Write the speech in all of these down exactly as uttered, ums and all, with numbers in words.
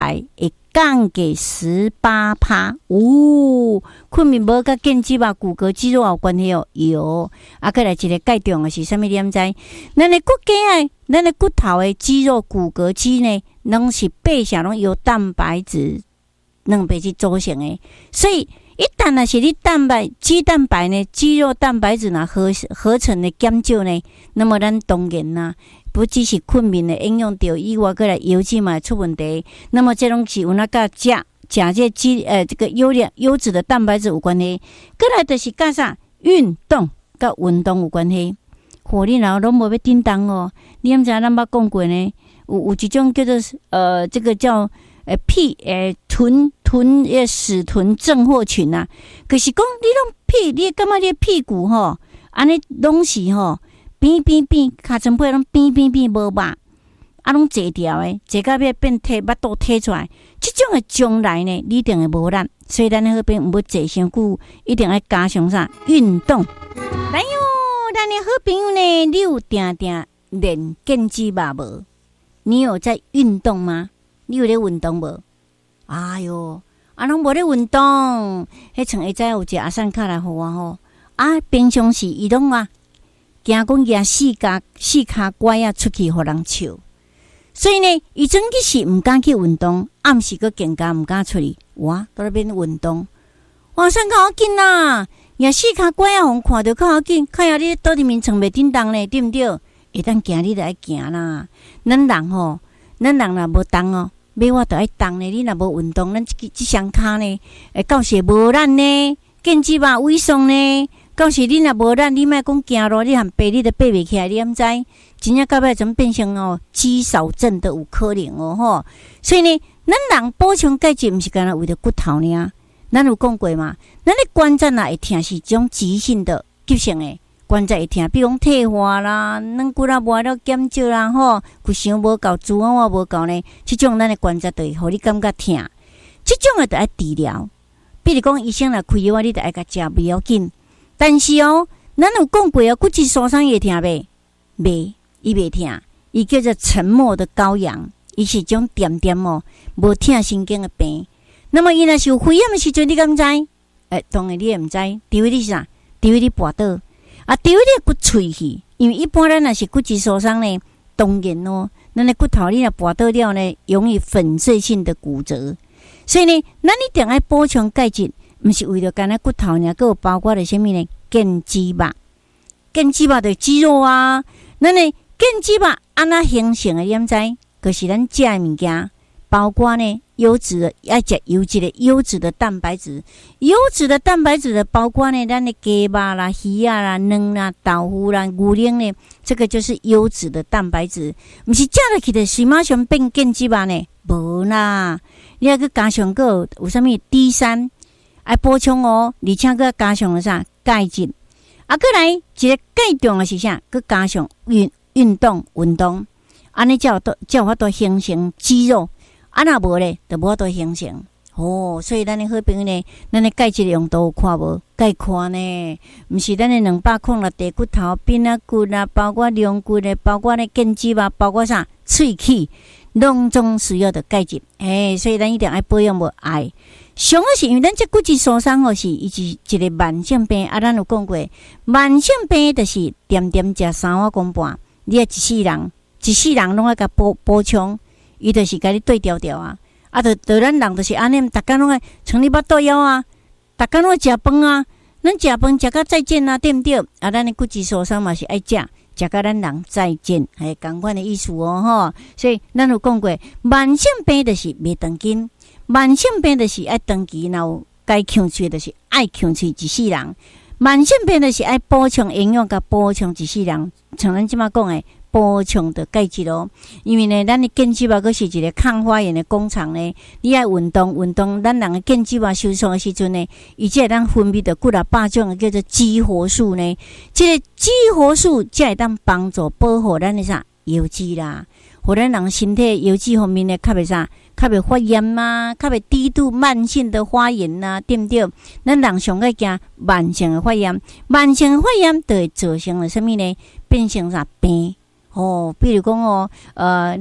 癌会降低十八趴。哦，困眠无甲健肌肉、骨骼、肌肉有关系哦。有啊，再来一个介重的是啥物？你毋知？咱的骨骼的、咱的骨头的肌肉、骨骼肌呢，拢是背下拢由蛋白质两白质组成的，所以一旦若是你蛋白、肌蛋白呢、肌肉蛋白质呢合合成的减少呢，那么咱当然啦。不只是困眠的影响到以外，过来油脂嘛出问题。那么这种是有那个钾、钾这肌呃这个优良优质的蛋白质有关系。过来就是干啥？运动跟运动有关系。火力然后拢无要叮当哦。你毋知咱捌讲过呢？有有一种叫做呃这个叫呃屁呃臀臀呃屎臀症候群啊。可是讲你拢屁，你感觉你屁股吼，安尼拢是吼。变变变，尻川背拢变变变无肉，啊，拢坐掉诶，坐到要变体，巴肚摕出来，即种诶将来呢，你一定会无力。所以咱迄边毋要坐伤久，一定要加强啥运动。来哟，咱诶好朋友呢，你有定定练健肌肉无？你有在运动吗？你有咧运动无？哎哟，啊，拢无咧运动，迄像会知有一个阿善卡来互我吼，啊，平常时伊拢啊。惊讲举四脚四骹拐啊出去互人笑，所以呢，伊整日是毋敢去运动，暗时个更加毋敢出去。哇，到那边运动，哇，上较要紧啦！举四骹拐啊，互看着较要紧，看下你倒伫面床袂叮当呢，对毋对？会当行你就爱行啦。咱人吼，咱人若无动哦，尾我着爱动呢。你若无运动，咱即即双骹呢，会到时无力呢，健肌肉萎缩呢。到时你若无力，你莫讲行路，你含爬你都爬袂起来，你毋知？真正到尾怎变成哦肌少症的有可能哦吼。所以呢，咱人补充钙质毋是干那为了骨头呢？咱有讲过嘛？咱的关节若会痛是一种急性的、急性的关节会痛，比如讲退化啦、软骨啊磨了减少啦吼，骨伤无够、脂肪无够呢，即种咱的关节就会互你感觉痛。即种的就爱治疗，比如讲医生来开药，你就爱甲食不要紧。但是哦，咱有讲过哦，骨质疏松会痛袂？袂，伊袂痛，伊叫做沉默的羔羊，伊是种点点哦，无痛神经的病。那么伊若是有肺炎的时阵，你敢知？诶，当然你也毋知，除非你是啥？除非你跋倒啊，除非你骨脆去，因为一般咱若是骨质疏松呢，当然哦，咱的骨头你若跋倒了呢，容易粉碎性的骨折。所以呢，咱一定要补充钙质。毋是为了干那骨头呢，还有包括了什么呢？健肌肉，健肌肉的肌肉啊，咱呢健肌肉安那形成的，你毋知？就是咱食的物件，包括呢优质的，要食优质的优质的蛋白质，优质的蛋白质的包括呢，咱的鸡肉啦、鱼啊啦、卵啦、豆腐啦、牛奶呢，这个就是优质的蛋白质。毋是食落去的，是马上变健肌肉呢？无啦，你还去加上个有啥物 D 三。爱补充哦，而且佮加上了啥钙质，啊，佮来一个介重的是啥？佮加上运运动运动，安尼才有都才有法度形成肌肉，啊，若无咧，就无法度形成。哦，所以咱的好朋友呢，咱的钙质用度有看无？钙看呢，毋是咱的两百控啦，地骨头、边啊骨啦，包括龙骨咧，包括咧腱肌啊，包括啥喙齿，拢总需要的钙质。诶、欸，所以咱一定爱保养无爱。上个是因为咱这骨质疏松哦，是伊是一个慢性病啊。咱有讲过，慢性病就是点点食三碗公半，你啊一世人，一世人拢爱甲补补充，伊就是甲你对调调啊。啊，就就咱人就是安尼，逐工拢爱从你巴肚枵啊，逐工拢爱食饭啊，咱食饭食到再见啊，对毋对？啊，咱的骨质疏松嘛是爱食，食到咱人再见，系同款的意思哦吼。所以咱有讲过，慢性病就是袂长紧。慢性病就是爱长期，然后该控制就是爱控制一世人。慢性病就是爱补充营养，甲补充一世人。像咱即马讲的，补充的钙质咯。因为呢，咱的腱肌肉佫是一个抗发炎的工厂呢。你爱运动，运动，咱人的腱肌肉收缩的时阵呢，伊才会当分泌的几啊百种叫做激活素呢。这个激活素才会当帮助保护咱的啥油脂啦，互咱人身体油脂方面呢，较袂啥。较袂发炎啊，较袂低度慢性的发炎啊，对毋对？咱人上个惊慢性的发炎，慢性的发炎就会造成了什么呢？变成啥病？哦，比如讲哦，呃，咱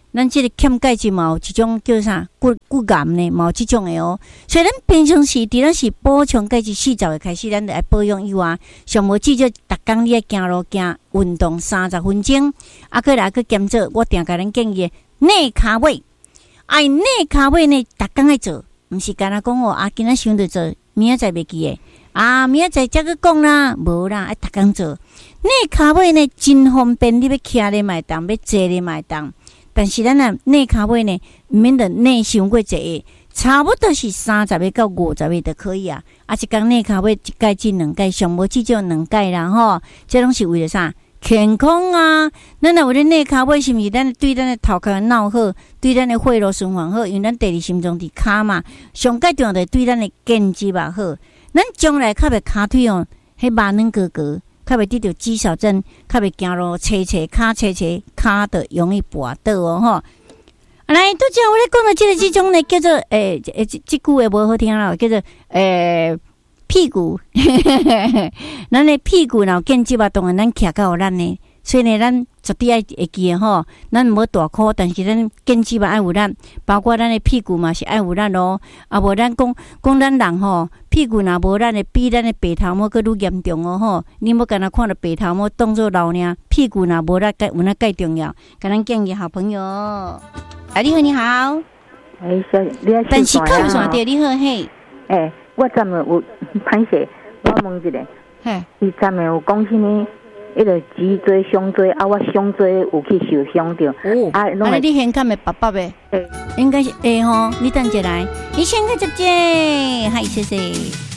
咱即个欠钙质嘛有一种叫啥骨骨癌呢，嘛有即种的哦。所以咱平常时除了是补充钙质四十个开始，咱就爱保养以外，上无至少逐工你爱行路行运动三十分钟，啊，过来去减做。我定甲咱建议内卡位，哎，内卡位呢，逐工爱做，毋是干那讲哦，啊，今仔想着做，明仔载袂记诶。啊，明仔载则去讲啦，无啦，爱逐工做。内卡位呢，真方便，你要徛咧嘛会当，要坐咧嘛会当。但是咱啊，内卡位呢，毋免得内伤过济个，差不多是三十个到五十个就可以啊。啊，一工内卡位一钙至两钙，上无至少两钙啦吼。这拢是为了啥？健康啊！咱若有咧内卡位，是毋是咱对咱的头壳脑好，对咱的血路循环好？因为咱第二心脏伫骹嘛，上介重要的对咱的腱肌肉好。咱将来较袂骹腿哦，迄肉软哥哥。较袂得到肌少症，较袂行路斜斜骹斜斜骹的容易跋倒哦吼。来，拄则我咧讲到即个即种呢，叫做诶诶，即即句话无好听啦，叫做诶屁股。咱的屁股若有腱肌肉，当然咱徛较有力呢。所以呢，咱绝对爱会记诶吼。咱无大箍，但是咱腱肌肉爱有力，包括咱的屁股嘛是爱有力咯。啊，无咱讲讲咱人吼，屁股若无力的，比咱的白头毛佫愈严重哦吼。你莫干那看到白头毛当做老呢，屁股若无力，介有那介重要。甲咱建议好朋友，啊，你好，你好。 哎，小你啊， 但是靠线对，你好嘿。 哎，我昨日有歹势，我问一下， 嘿， 伊昨日有讲什么？迄个脊椎伤椎啊，我伤椎有去受伤着。 哦，啊，啊你现看的白白的， 欸、 应该是会吼，你等一下来，你先去接接，嗨，谢谢。